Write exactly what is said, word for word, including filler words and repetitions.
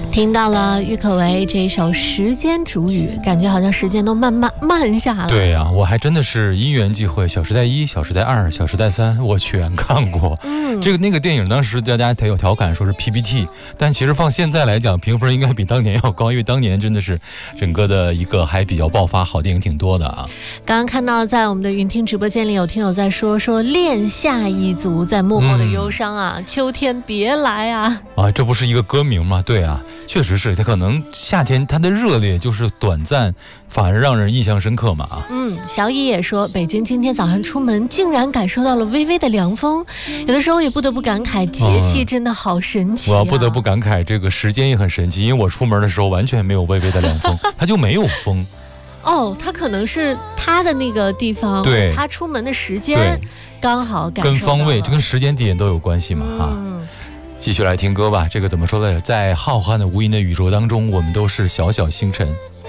听到了郁可唯这一首《时间煮雨》，感觉好像时间都慢慢慢下来。 对呀、啊，我还真的是因缘际会，《小时代一》《小时代二》《小时代三》我全看过。嗯，这个那个电影当时大家才有调侃说是 P P T， 但其实放现在来讲，评分应该比当年要高，因为当年真的是整个的一个还比较爆发，好电影挺多的啊。 刚刚看到在我们的云听直播间里有听友在说说恋夏一族在默默的忧伤啊、嗯，秋天别来啊啊，这不是一个歌名吗？对啊，确实是，它可能夏天它的热烈就是短暂，反而让人印象深刻嘛啊。 嗯，小乙也说，北京今天早上出门竟然感受到了微微的凉风，有的时候也不得不感慨节气真的好神奇、啊嗯、 我要不得不感慨这个时间也很神奇，因为我出门的时候完全没有微微的凉风，它就没有风。 哦，他可能是他的那个地方， 对， 他出门的时间刚好感受到了， 跟方位，这跟时间点都有关系嘛哈、嗯。继续来听歌吧，这个怎么说呢？在浩瀚的无垠的宇宙当中，我们都是小小星辰。